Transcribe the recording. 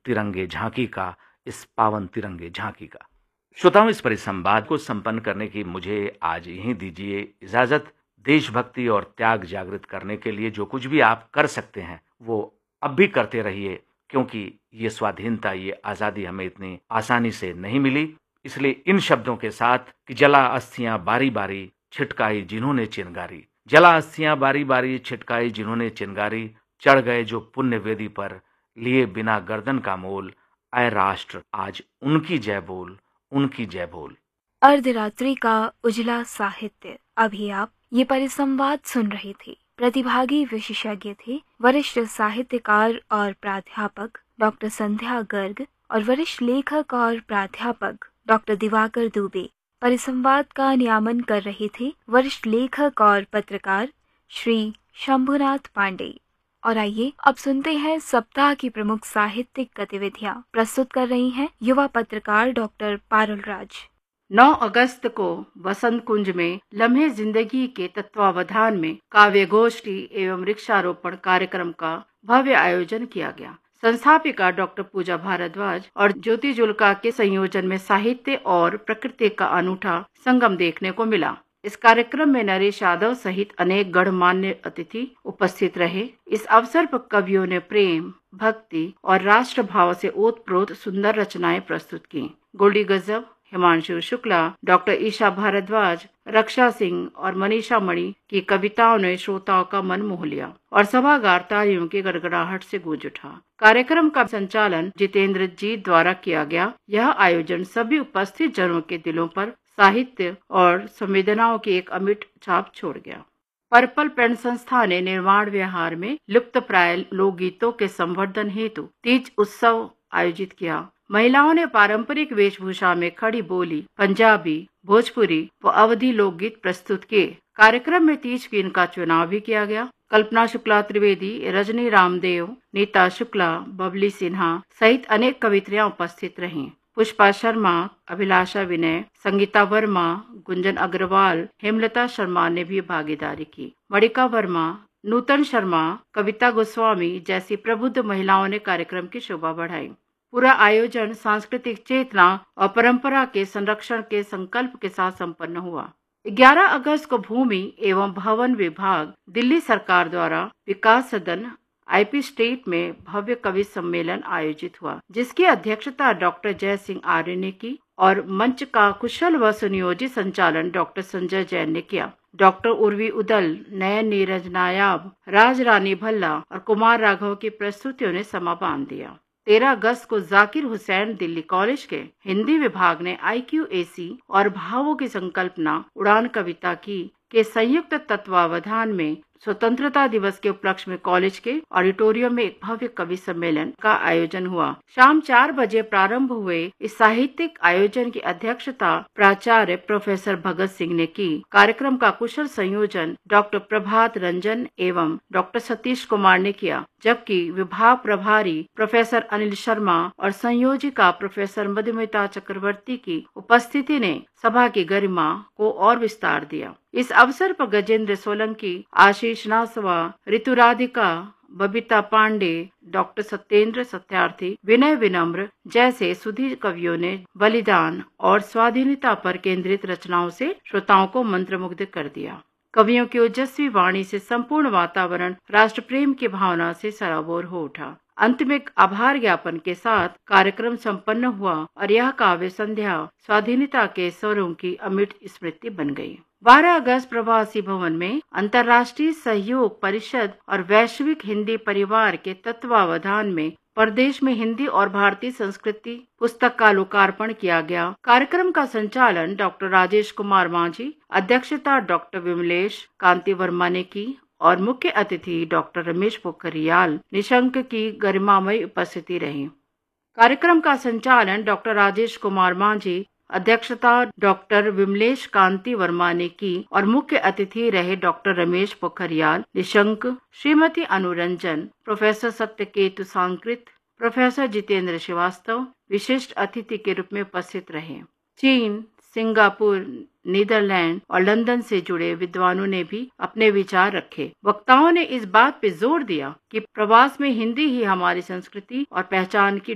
तिरंगे झांकी का, इस पावन तिरंगे झांकी का। श्रोताओं, इस परिसंवाद को संपन्न करने की मुझे आज यहीं दीजिए इजाजत। देशभक्ति और त्याग जागृत करने के लिए जो कुछ भी आप कर सकते हैं वो अब भी करते रहिए, क्योंकि ये स्वाधीनता, ये आजादी हमें इतनी आसानी से नहीं मिली। इसलिए इन शब्दों के साथ कि जला अस्थियां बारी बारी छिटकाई जिन्होंने चिनगारी, जला अस्थियां बारी बारी छिटकाई जिन्होंने चिनगारी, चढ़ गए जो पुण्य वेदी पर, लिए बिना गर्दन का मोल, आए राष्ट्र आज उनकी जय बोल, उनकी जय बोल। अर्धरात्रि का उजला साहित्य। अभी आप ये परिसंवाद सुन रहे थे। प्रतिभागी विशेषज्ञ थे वरिष्ठ साहित्यकार और प्राध्यापक डॉक्टर संध्या गर्ग और वरिष्ठ लेखक और प्राध्यापक डॉक्टर दिवाकर दुबे। परिसंवाद का नियामन कर रहे थे वरिष्ठ लेखक और पत्रकार श्री शंभुनाथ पांडे। और आइए अब सुनते हैं सप्ताह की प्रमुख साहित्यिक गतिविधियां। प्रस्तुत कर रही हैं युवा पत्रकार डॉक्टर पारुल राज। 9 अगस्त को बसंत कुंज में लम्हे जिंदगी के तत्वावधान में काव्य गोष्ठी एवं वृक्षारोपण कार्यक्रम का भव्य आयोजन किया गया। संस्थापिका डॉक्टर पूजा भारद्वाज और ज्योति जुल्का के संयोजन में साहित्य और प्रकृति का अनूठा संगम देखने को मिला। इस कार्यक्रम में नरेश यादव सहित अनेक गणमान्य अतिथि उपस्थित रहे। इस अवसर पर कवियों ने प्रेम, भक्ति और राष्ट्र भाव से ओतप्रोत सुंदर रचनाएं प्रस्तुत की। गोल्डी गजब, हिमांशु शुक्ला, डॉक्टर ईशा भारद्वाज, रक्षा सिंह और मनीषा मणि की कविताओं ने श्रोताओं का मन मोह लिया और सभागार तालियों की गड़गड़ाहट से गूंज उठा। कार्यक्रम का संचालन जितेंद्र जी द्वारा किया गया। यह आयोजन सभी उपस्थित जनों के दिलों पर साहित्य और संवेदनाओं की एक अमिट छाप छोड़ गया। पर्पल पेन संस्था ने निर्माण विहार में लुप्त प्राय लोकगीतों के संवर्धन हेतु तीज उत्सव आयोजित किया। महिलाओं ने पारंपरिक वेशभूषा में खड़ी बोली, पंजाबी, भोजपुरी व अवधी लोकगीत प्रस्तुत किए। कार्यक्रम में तीज क्वीन का चुनाव भी किया गया। कल्पना शुक्ला त्रिवेदी, रजनी रामदेव, नीता शुक्ला, बबली सिन्हा सहित अनेक कवित्रियां उपस्थित रहीं। पुष्पा शर्मा, अभिलाषा विनय, संगीता वर्मा, गुंजन अग्रवाल, हेमलता शर्मा ने भी भागीदारी की। मणिका वर्मा, नूतन शर्मा, कविता गोस्वामी जैसी प्रबुद्ध महिलाओं ने कार्यक्रम की शोभा बढ़ाई। पूरा आयोजन सांस्कृतिक चेतना और परंपरा के संरक्षण के संकल्प के साथ संपन्न हुआ। 11 अगस्त को भूमि एवं भवन विभाग, दिल्ली सरकार द्वारा विकास सदन आईपी स्टेट में भव्य कवि सम्मेलन आयोजित हुआ, जिसकी अध्यक्षता डॉक्टर जय सिंह आर्य ने की और मंच का कुशल व सुनियोजित संचालन डॉक्टर संजय जैन ने किया। डॉक्टर उर्वी उदल, नयन नीरज नायाब, राज रानी भल्ला और कुमार राघव की प्रस्तुतियों ने समा बांध दिया। 13 अगस्त को जाकिर हुसैन दिल्ली कॉलेज के हिंदी विभाग ने IQAC और भावों की संकल्पना उड़ान कविता की के संयुक्त तत्वावधान में स्वतंत्रता दिवस के उपलक्ष्य में कॉलेज के ऑडिटोरियम में एक भव्य कवि सम्मेलन का आयोजन हुआ। शाम 4 बजे प्रारंभ हुए इस साहित्यिक आयोजन की अध्यक्षता प्राचार्य प्रोफेसर भगत सिंह ने की। कार्यक्रम का कुशल संयोजन डॉक्टर प्रभात रंजन एवं डॉक्टर सतीश कुमार ने किया, जबकि विभाग प्रभारी प्रोफेसर अनिल शर्मा और संयोजिका प्रोफेसर मधुमिता चक्रवर्ती की उपस्थिति ने सभा की गरिमा को और विस्तार दिया। इस अवसर पर गजेंद्र सोलंकी, आशीष नासवा, ऋतु राधिका, बबीता पांडे, डॉक्टर सत्येंद्र सत्यार्थी, विनय विनम्र जैसे सुधीर कवियों ने बलिदान और स्वाधीनता पर केंद्रित रचनाओं से श्रोताओं को मंत्रमुग्ध कर दिया। कवियों की ओजस्वी वाणी से संपूर्ण वातावरण राष्ट्र प्रेम की भावना से सराबोर हो उठा। अंत में आभार ज्ञापन के साथ कार्यक्रम संपन्न हुआ और यह काव्य संध्या स्वाधीनता के स्वरों की अमिट स्मृति बन गई। 12 अगस्त प्रवासी भवन में अंतर्राष्ट्रीय सहयोग परिषद और वैश्विक हिंदी परिवार के तत्वावधान में प्रदेश में हिंदी और भारतीय संस्कृति पुस्तक का लोकार्पण किया गया। कार्यक्रम का संचालन डॉक्टर राजेश कुमार मांझी, अध्यक्षता डॉक्टर विमलेश कांति वर्मा ने की और मुख्य अतिथि डॉक्टर रमेश पोखरियाल निशंक की गरिमामयी उपस्थिति रही। कार्यक्रम का संचालन डॉक्टर राजेश कुमार मांझी, अध्यक्षता डॉक्टर विमलेश कांति वर्मा ने की और मुख्य अतिथि रहे doctor Ramesh Pokhriyal Nishank, Shrimati Anuranjan, professor Satyaketu सांकृत, professor Jitendra Srivastava विशिष्ट अतिथि के रूप में उपस्थित रहे। चीन, सिंगापुर, नीदरलैंड और लंदन से जुड़े विद्वानों ने भी अपने विचार रखे। वक्ताओं ने इस बात पे जोर दिया कि प्रवास में हिंदी ही हमारी संस्कृति और पहचान की